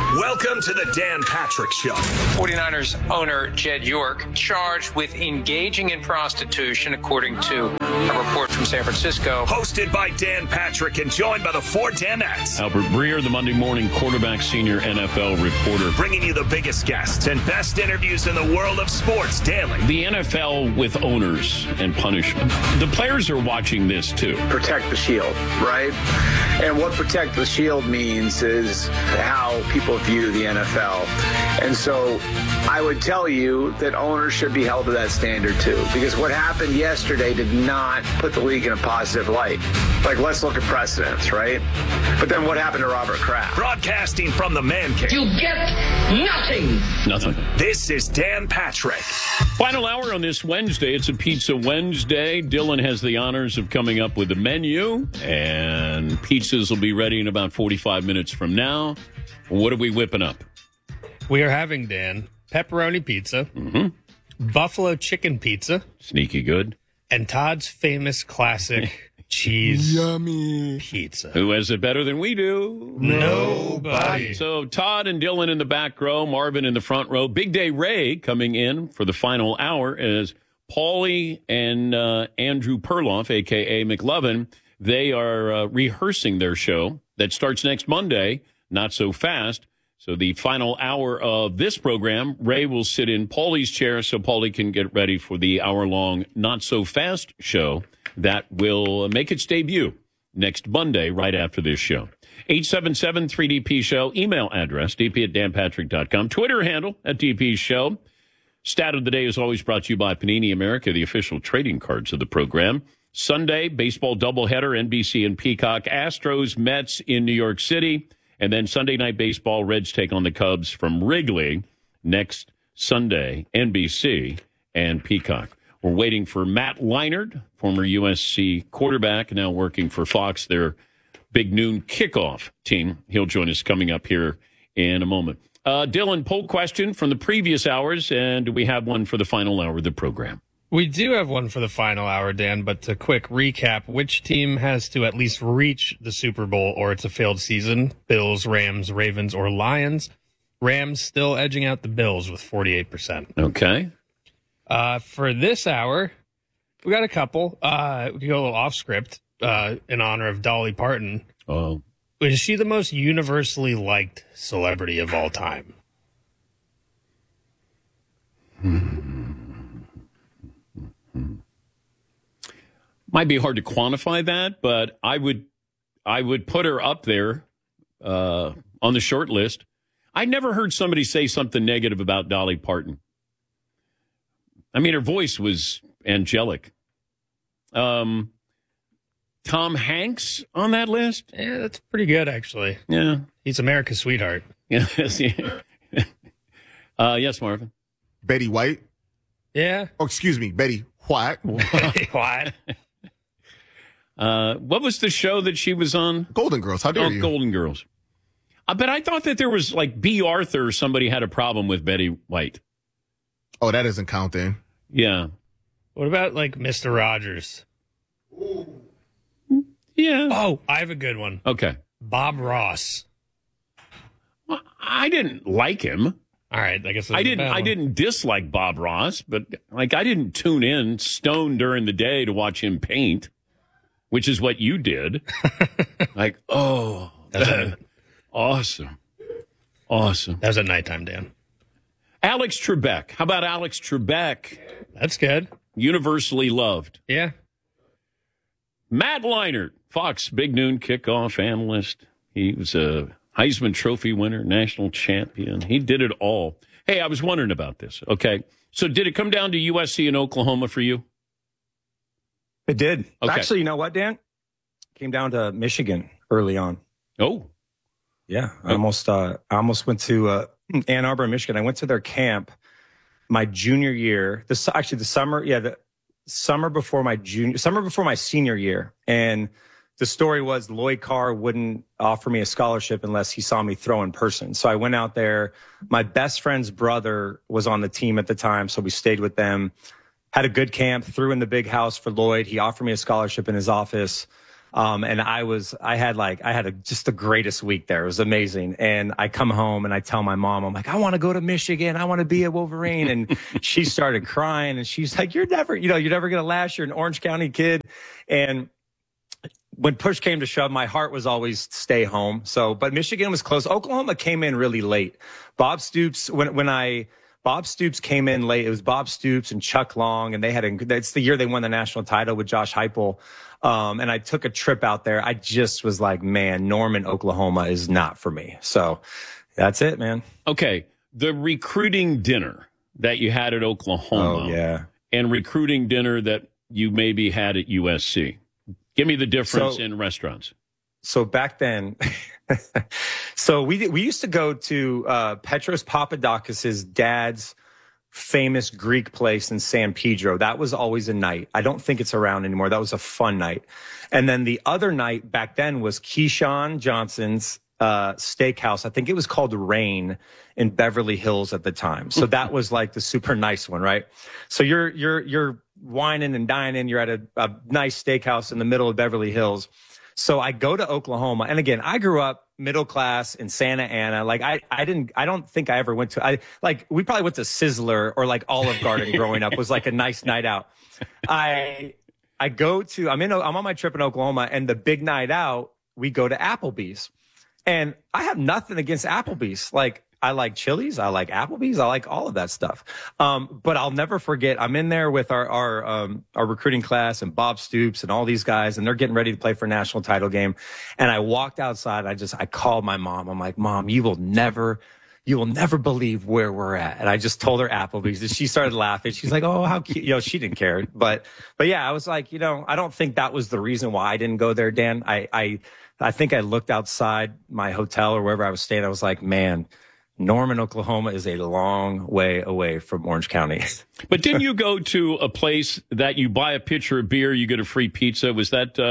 Welcome to the Dan Patrick Show. 49ers owner Jed York charged with engaging in prostitution, according to a report from San Francisco. Hosted by Dan Patrick and joined by the four Danettes. Albert Breer, the Monday morning quarterback senior NFL reporter. Bringing you the biggest guests and best interviews in the world of sports daily. The NFL with owners and punishment. The players are watching this too. Protect the shield, right? And what protect the shield means is how people view the NFL. And so I would tell you that owners should be held to that standard too, because what happened yesterday did not put the league in a positive light. Like, let's look at precedents, right? But then what happened to Robert Kraft? Broadcasting from the man cave. You get nothing. Nothing. This is Dan Patrick. Final hour on this Wednesday. It's a Pizza Wednesday. Dylan has the honors of coming up with the menu, and pizzas will be ready in about 45 minutes from now. What are we whipping up? We are having, Dan, pepperoni pizza, buffalo chicken pizza, Sneaky good. and Todd's famous classic cheese pizza. Who has it better than we do? Nobody. So Todd and Dylan in the back row, Marvin in the front row. Big Day Ray coming in for the final hour as Paulie and Andrew Perloff, a.k.a. McLovin, they are rehearsing their show that starts next Monday, Not So Fast. So the final hour of this program, Ray will sit in Paulie's chair so Paulie can get ready for the hour-long Not So Fast show that will make its debut next Monday right after this show. 877-3DP Show. Email address, dp@danpatrick.com. Twitter handle @DP Show. Stat of the day is always brought to you by Panini America, the official trading cards of the program. Sunday, baseball doubleheader, NBC and Peacock. Astros, Mets in New York City. And then Sunday Night Baseball, Reds take on the Cubs from Wrigley next Sunday, NBC and Peacock. We're waiting for Matt Leinart, former USC quarterback, now working for Fox, their big noon kickoff team. He'll join us coming up here in a moment. Dylan, poll question from the previous hours, and do we have one for the final hour of the program? We do have one for the final hour, Dan, but to quick recap, which team has to at least reach the Super Bowl or it's a failed season? Bills, Rams, Ravens, or Lions? Rams still edging out the Bills with 48%. Okay. For this hour, we got a couple. We can go a little off script in honor of Dolly Parton. Oh. Is she the most universally liked celebrity of all time? Might be hard to quantify that, but I would put her up there on the short list. I never heard somebody say something negative about Dolly Parton. I mean, her voice was angelic. Tom Hanks on that list? Yeah, that's pretty good, actually. Yeah. He's America's sweetheart. Yes, yes, Marvin. Betty White. Yeah. Oh, excuse me, Betty White. What? What was the show that she was on? Golden Girls. How dare you? Golden Girls. But I thought that there was like B. Arthur or somebody had a problem with Betty White. Oh, that doesn't count then. Yeah. What about like Mr. Rogers? Yeah. Oh, I have a good one. Okay. Bob Ross. Well, I didn't like him. All right, I guess I didn't dislike Bob Ross, but like I didn't tune in stoned during the day to watch him paint, which is what you did. Like, oh, awesome. Awesome. That was at nighttime, Dan. Alex Trebek. How about Alex Trebek? That's good. Universally loved. Yeah. Matt Leinart, Fox Big Noon kickoff analyst. He was a Heisman Trophy winner, national champion. He did it all. Hey, I was wondering about this. Okay. So did it come down to USC and Oklahoma for you? It did. Okay. Actually, you know what, Dan? Came down to Michigan early on. Oh. Yeah. I almost went to Ann Arbor, Michigan. I went to their camp my junior year. The summer before my senior year. And the story was Lloyd Carr wouldn't offer me a scholarship unless he saw me throw in person. So I went out there. My best friend's brother was on the team at the time, so we stayed with them. Had a good camp, threw in the big house for Lloyd. He offered me a scholarship in his office. And I had just the greatest week there. It was amazing. And I come home and I tell my mom, I'm like, I want to go to Michigan. I want to be a Wolverine. And she started crying and she's like, you're never going to last. You're an Orange County kid. And when push came to shove, my heart was always stay home. But Michigan was close. Oklahoma came in really late. Bob Stoops, Bob Stoops came in late. It was Bob Stoops and Chuck Long, and that's the year they won the national title with Josh Heupel. And I took a trip out there. I just was like, man, Norman, Oklahoma is not for me. So that's it, man. Okay. The recruiting dinner that you had at Oklahoma. Oh, yeah. And recruiting dinner that you maybe had at USC. Give me the difference in restaurants. So back then, we used to go to Petros Papadakis' dad's famous Greek place in San Pedro. That was always a night. I don't think it's around anymore. That was a fun night. And then the other night back then was Keyshawn Johnson's steakhouse. I think it was called Rain in Beverly Hills at the time. So that was like the super nice one, right? So you're whining and dining. You're at a nice steakhouse in the middle of Beverly Hills. So I go to Oklahoma, and again, I grew up middle class in Santa Ana. Like I don't think I ever went to, we probably went to Sizzler or like Olive Garden growing up was like a nice night out. I'm on my trip in Oklahoma, and the big night out, we go to Applebee's, and I have nothing against Applebee's. Like, I like Chili's, I like Applebee's, I like all of that stuff. But I'll never forget, I'm in there with our recruiting class and Bob Stoops and all these guys, and they're getting ready to play for a national title game. And I walked outside, I called my mom. I'm like, Mom, you will never believe where we're at. And I just told her Applebee's, and she started laughing. She's like, oh, how cute. She didn't care. But yeah, I was like, I don't think that was the reason why I didn't go there, Dan. I think I looked outside my hotel or wherever I was staying. I was like, man, Norman, Oklahoma is a long way away from Orange County. But didn't you go to a place that you buy a pitcher of beer, you get a free pizza? Was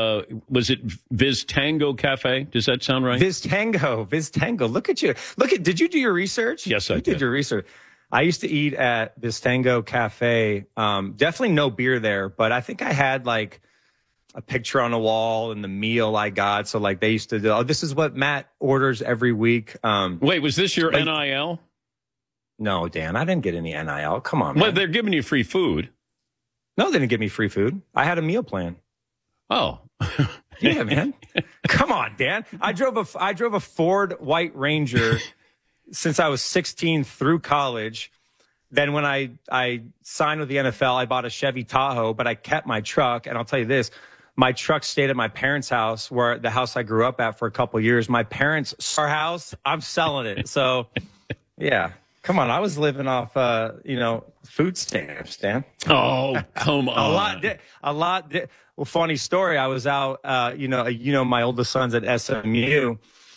it Viz Tango Cafe? Does that sound right? Viz Tango. Look at you. Did you do your research? Yes, I did. You did your research. I used to eat at Viz Tango Cafe. Definitely no beer there, but I think I had like a picture on the wall and the meal I got. So like they used to do, this is what Matt orders every week. Wait, was this your NIL? No, Dan, I didn't get any NIL. Come on, man. Well, they're giving you free food. No, they didn't give me free food. I had a meal plan. Oh. Yeah, man. Come on, Dan. I drove a Ford White Ranger since I was 16 through college. Then when I signed with the NFL, I bought a Chevy Tahoe, but I kept my truck. And I'll tell you this, my truck stayed at my parents' house, the house I grew up at for a couple of years. My parents' house, I'm selling it. So, yeah. Come on. I was living off, food stamps, Dan. Oh, come on. A lot. Well, funny story. I was out, my oldest son's at SMU.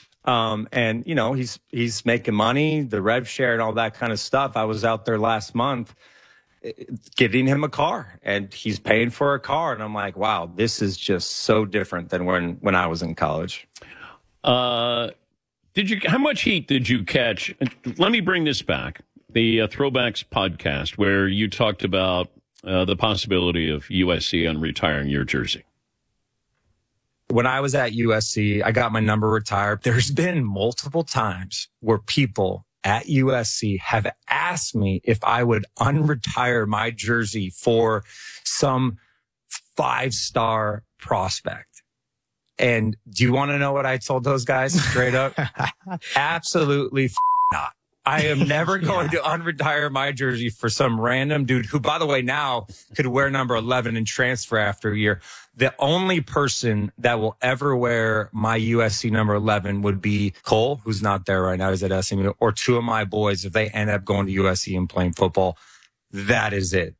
And he's making money, the rev share and all that kind of stuff. I was out there last month getting him a car, and he's paying for a car. And I'm like, wow, this is just so different than when I was in college. How much heat did you catch? Let me bring this back. The Throwbacks podcast, where you talked about the possibility of USC unretiring your jersey. When I was at USC, I got my number retired. There's been multiple times where people at USC have asked me if I would unretire my jersey for some 5-star prospect. And do you want to know what I told those guys straight up? Absolutely not. I am never going to unretire my jersey for some random dude who, by the way, now could wear number 11 and transfer after a year. The only person that will ever wear my USC number 11 would be Cole, who's not there right now. He's at SMU, or two of my boys if they end up going to USC and playing football. That is it.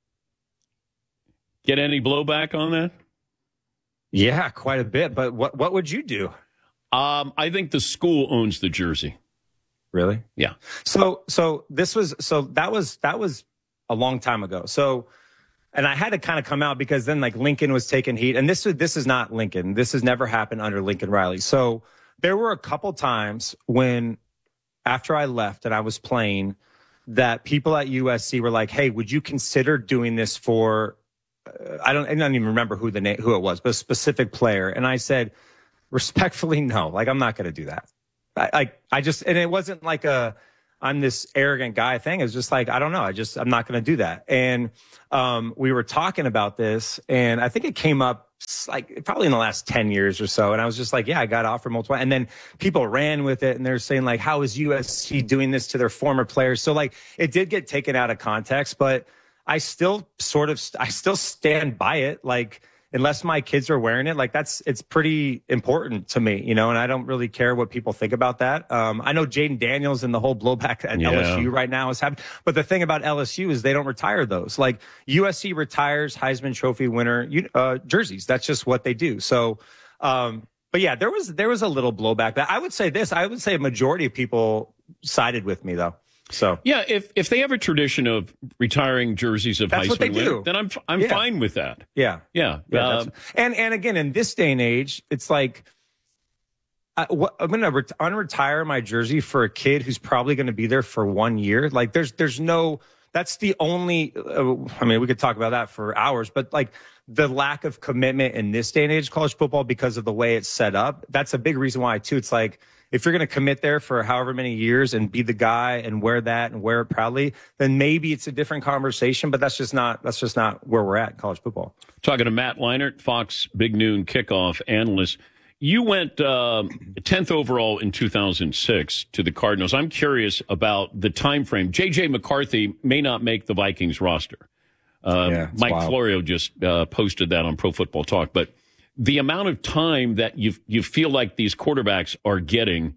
Get any blowback on that? Yeah, quite a bit. But what would you do? I think the school owns the jersey. Really? Yeah. So that was a long time ago. So, and I had to kind of come out because then like Lincoln was taking heat, and this is not Lincoln. This has never happened under Lincoln Riley. So there were a couple times when after I left and I was playing that people at USC were like, hey, would you consider doing this for I don't even remember who it was, but a specific player. And I said, respectfully, no, like, I'm not going to do that. And it wasn't like I'm this arrogant guy thing. It was just like, I don't know. I'm not going to do that. And we were talking about this, and I think it came up like probably in the last 10 years or so. And I was just like, yeah, I got offered multiple. And then people ran with it, and they're saying like, how is USC doing this to their former players? So like, it did get taken out of context, but I still stand by it. Like, unless my kids are wearing it, like it's pretty important to me, and I don't really care what people think about that. I know Jaden Daniels and the whole blowback at LSU right now is happening. But the thing about LSU is they don't retire those. Like, USC retires Heisman Trophy winner jerseys. That's just what they do. So, but yeah, there was a little blowback. I would say a majority of people sided with me though. So yeah, if they have a tradition of retiring jerseys of Heisman winners, then I'm fine with that. Yeah. And again, in this day and age, it's like I'm going to unretire my jersey for a kid who's probably going to be there for 1 year. Like, there's no. That's the only. I mean, we could talk about that for hours, but like the lack of commitment in this day and age, college football, because of the way it's set up, that's a big reason why too. It's like, if you're going to commit there for however many years and be the guy and wear that and wear it proudly, then maybe it's a different conversation. But that's just not where we're at in college football. Talking to Matt Leinart, Fox Big Noon kickoff analyst. You went 10th overall in 2006 to the Cardinals. I'm curious about the time frame. J.J. McCarthy may not make the Vikings roster. Mike wild. Florio just posted that on Pro Football Talk, but the amount of time that you feel like these quarterbacks are getting,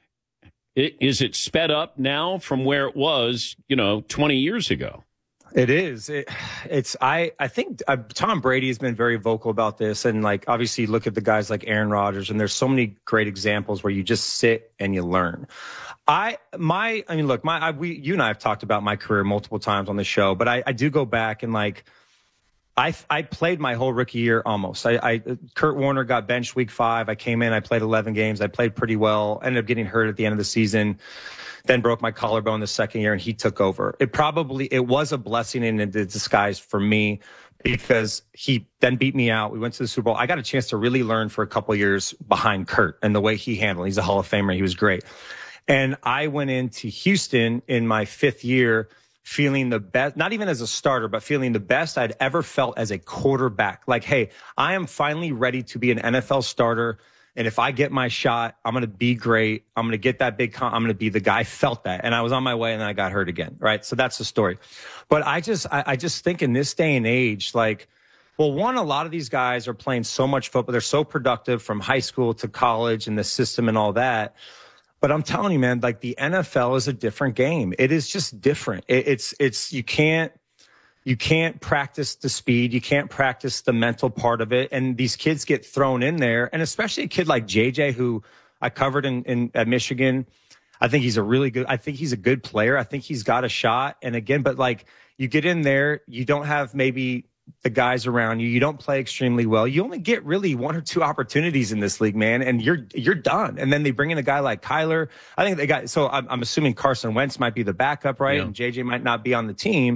is it sped up now from where it was, 20 years ago? It is. I think Tom Brady has been very vocal about this. And like, obviously look at the guys like Aaron Rodgers, and there's so many great examples where you just sit and you learn. You and I have talked about my career multiple times on the show, but I do go back and like, I played my whole rookie year almost. Kurt Warner got benched week 5. I came in, I played 11 games. I played pretty well, ended up getting hurt at the end of the season, then broke my collarbone the second year, and he took over. It was a blessing in disguise for me, because he then beat me out. We went to the Super Bowl. I got a chance to really learn for a couple years behind Kurt and the way he handled. He's a Hall of Famer. He was great. And I went into Houston in my 5th year feeling the best, not even as a starter, but feeling the best I'd ever felt as a quarterback. Like, hey, I am finally ready to be an NFL starter. And if I get my shot, I'm going to be great. I'm going to get that I'm going to be the guy. I felt that. And I was on my way, and then I got hurt again. Right. So that's the story. But I just think in this day and age, like, well, one, a lot of these guys are playing so much football. They're so productive from high school to college and the system and all that. But I'm telling you, man, like, the NFL is a different game. It is just different. You can't practice the speed. You can't practice the mental part of it. And these kids get thrown in there. And especially a kid like JJ, who I covered at Michigan. I think he's a good player. I think he's got a shot. And again, but like, you get in there, you don't have maybe the guys around you. You don't play extremely well. You only get really 1 or 2 opportunities in this league, man, and you're done. And then they bring in a guy like Kyler. I think so I'm assuming Carson Wentz might be the backup, right? Yeah. And JJ might not be on the team.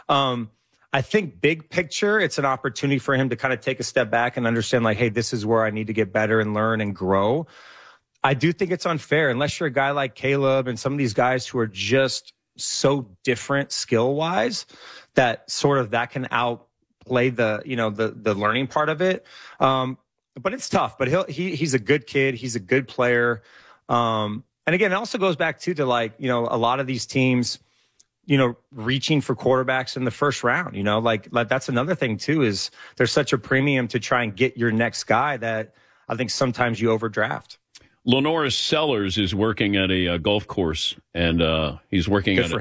I think big picture, it's an opportunity for him to kind of take a step back and understand, like, hey, this is where I need to get better and learn and grow. I do think it's unfair, unless you're a guy like Caleb and some of these guys who are just so different skill-wise, that can outplay the learning part of it. But it's tough. But he's a good kid. He's a good player. And again, it also goes back to like, a lot of these teams, reaching for quarterbacks in the first round, like that's another thing too, is there's such a premium to try and get your next guy that I think sometimes you overdraft. Lenora Sellers is working at a golf course, and he's working at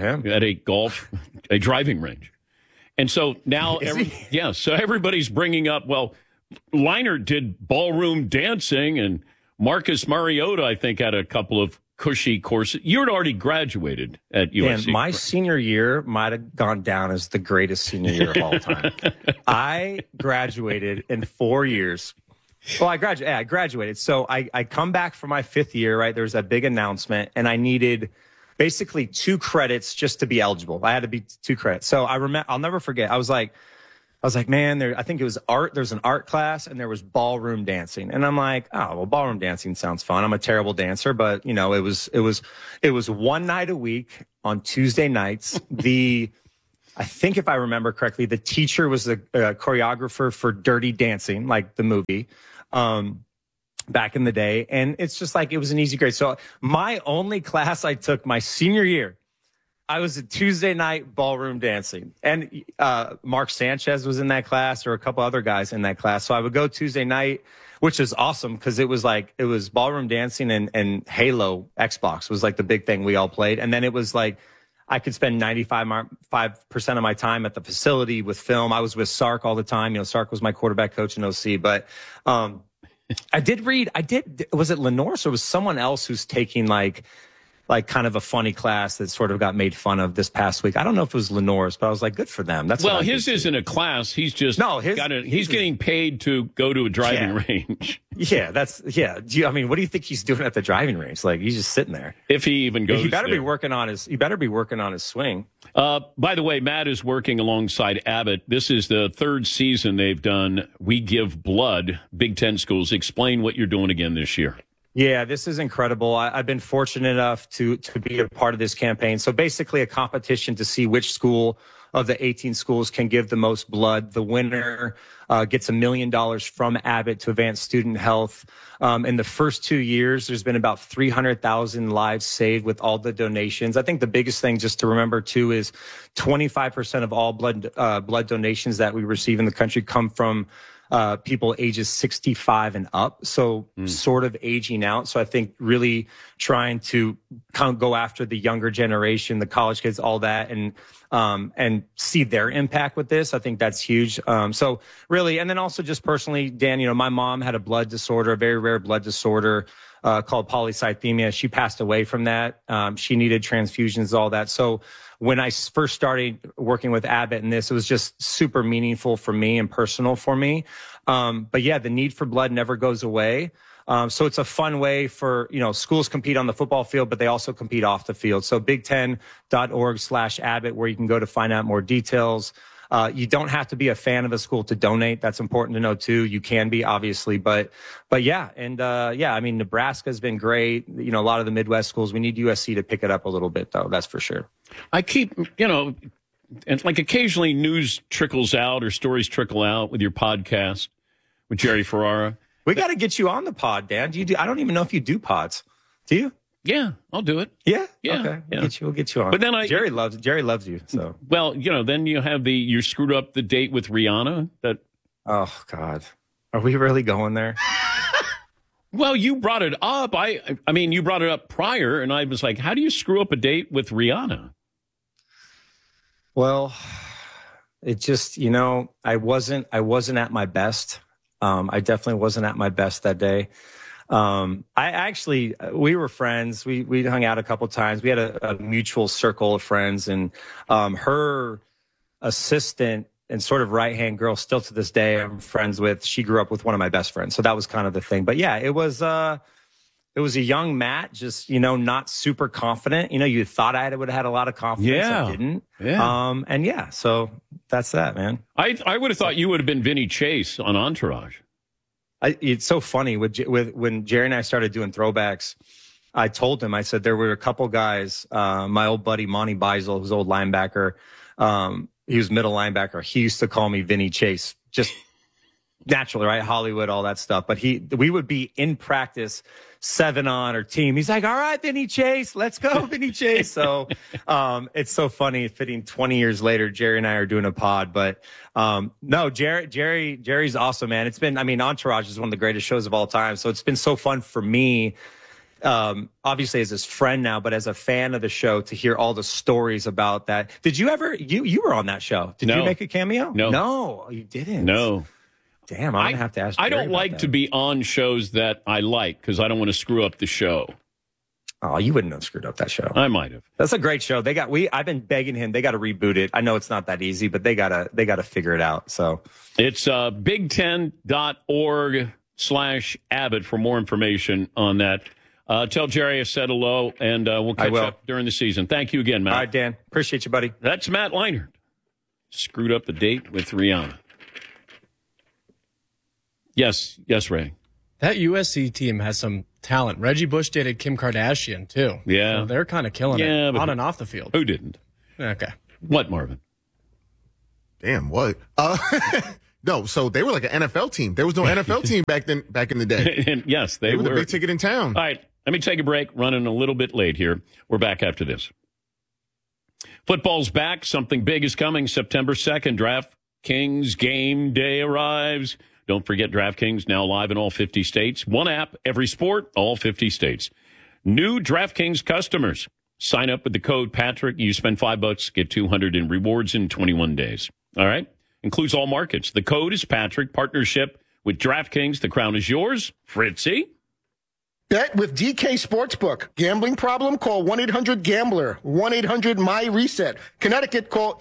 a driving range. And so now, so everybody's bringing up, well, Leinart did ballroom dancing, and Marcus Mariota, I think, had a couple of cushy courses. You had already graduated at USC. And my senior year might have gone down as the greatest senior year of all time. I graduated in 4 years. Well, I graduated. So I come back for my 5th year, right? There was that big announcement, and I needed basically 2 credits just to be eligible. I had to be 2 credits. So I'll never forget. I was like, I was like, man, I think it was art. There's an art class and there was ballroom dancing. And I'm like, oh, well, ballroom dancing sounds fun. I'm a terrible dancer, but you know, it was one night a week on Tuesday nights. I think if I remember correctly, the teacher was the choreographer for Dirty Dancing, like the movie, back in the day. And it's just like, it was an easy grade. So my only class I took my senior year, I was at Tuesday night ballroom dancing, and Mark Sanchez was in that class, or a couple other guys in that class. So I would go Tuesday night, which is awesome because it was ballroom dancing and Halo Xbox was like the big thing we all played. And then it was like I could spend 95% of my time at the facility with film. I was with Sark all the time. You know, Sark was my quarterback coach in OC. But I did, was it Lenore or was someone else who's taking like kind of a funny class that sort of got made fun of this past week. I don't know if it was Lenore's, but I was like, good for them. That's his isn't a class. He's just he's getting paid to go to a driving range. Yeah, I mean, what do you think he's doing at the driving range? Like, he's just sitting there. If he even goes, he better there. be working on his swing. By the way, Matt is working alongside Abbott. This is the third season they've done We Give Blood, Big Ten schools. Explain what you're doing again this year. Yeah, this is incredible. I've been fortunate enough to be a part of this campaign. So basically a competition to see which school of the 18 schools can give the most blood. The winner gets $1 million from Abbott to advance student health. In the first 2 years, there's been about 300,000 lives saved with all the donations. I think the biggest thing just to remember, too, is 25% of all blood donations that we receive in the country come from people ages 65 and up, so sort of aging out. So I think really trying to go after the younger generation, the college kids, all that, and see their impact with this. I think that's huge. So really, and then also just personally, Dan, you know, my mom had a blood disorder, a very rare blood disorder called polycythemia. She passed away from that. She needed transfusions, all that. So when I first started working with Abbott in this, it was just super meaningful for me and personal for me. But yeah, the need for blood never goes away. So it's a fun way for, you know, schools compete on the football field, but they also compete off the field. So big10.org/Abbott, where you can go to find out more details. You don't have to be a fan of a school to donate. That's important to know too. You can be, obviously, but yeah. And, I mean, Nebraska's been great. You know, a lot of the Midwest schools, we need USC to pick it up a little bit though. That's for sure. I keep, you know, and like occasionally news trickles out or stories trickle out with your podcast with Jerry Ferrara. We got to get you on the pod, Dan. I don't even know if you do pods. Do you? Yeah, I'll do it. Yeah. Yeah. Okay. Yeah. We'll get you on. But then Jerry loves you. So. Well, you know, then you have you screwed up the date with Rihanna. Oh God, are we really going there? Well, you brought it up. I mean, you brought it up prior, and I was like, how do you screw up a date with Rihanna? Well, it just, you know, I wasn't at my best. I definitely wasn't at my best that day. We were friends. We hung out a couple times. We had a mutual circle of friends, and her assistant and sort of right-hand girl, still to this day, I'm friends with. She grew up with one of my best friends. So that was kind of the thing. But yeah, it was a young Matt, just, you know, not super confident. You know, you thought I would have had a lot of confidence. Yeah. I didn't. Yeah. So that's that, man. I would have thought you would have been Vinny Chase on Entourage. It's so funny with when Jerry and I started doing throwbacks. I told him, I said, there were a couple guys, my old buddy Monty Beisel, who's old linebacker. He was middle linebacker. He used to call me Vinny Chase, just naturally, right? Hollywood, all that stuff. But we would be in practice 7-on or team. He's like, all right, Vinny Chase, let's go, Vinny Chase. So, it's so funny fitting 20 years later, Jerry and I are doing a pod, but, no, Jerry's awesome, man. Entourage is one of the greatest shows of all time. So it's been so fun for me, obviously as his friend now, but as a fan of the show, to hear all the stories about that. Did you ever, you were on that show. Did you make a cameo? No, you didn't. No. Damn, I'm going to have to ask Jerry. I don't like to be on shows that I like because I don't want to screw up the show. Oh, you wouldn't have screwed up that show. I might have. That's a great show. I've been begging him. They got to reboot it. I know it's not that easy, but they gotta figure it out. So it's big10.org/Abbott for more information on that. Tell Jerry I said hello, and we'll catch up during the season. Thank you again, Matt. All right, Dan. Appreciate you, buddy. That's Matt Leinart. Screwed up the date with Rihanna. Yes, Ray. That USC team has some talent. Reggie Bush dated Kim Kardashian, too. Yeah. So they're kind of killing it on and off the field. Who didn't? Okay. What, Marvin? Damn, what? No, so they were like an NFL team. There was no NFL team back in the day. And yes, they were the big ticket in town. All right, let me take a break. Running a little bit late here. We're back after this. Football's back. Something big is coming. September 2nd, DraftKings game day arrives. Don't forget DraftKings now live in all 50 states. One app, every sport, all 50 states. New DraftKings customers. Sign up with the code Patrick. You spend $5, get $200 in rewards in 21 days. All right? Includes all markets. The code is Patrick. Partnership with DraftKings. The crown is yours. Fritzy. Bet with DK Sportsbook. Gambling problem? Call 1-800-GAMBLER. 1-800-MY-RESET. Connecticut, call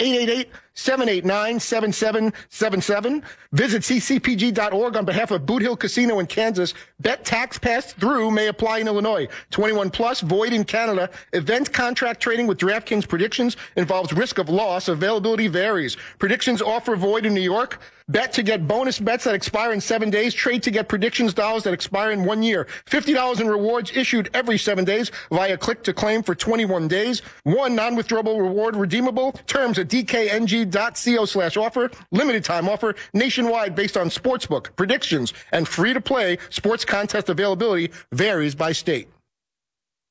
888-789-7777. Visit ccpg.org on behalf of Boot Hill Casino in Kansas. Bet tax passed through may apply in Illinois. 21 plus, void in Canada. Event contract trading with DraftKings predictions involves risk of loss. Availability varies. Predictions offer void in New York. Bet to get bonus bets that expire in 7 days. Trade to get predictions dollars that expire in 1 year. $50 in rewards issued every 7 days via click to claim for 21 days. One non-withdrawable reward redeemable. Terms at dkng.co/offer. Limited time offer nationwide based on sportsbook predictions and free to play sports contest availability varies by state.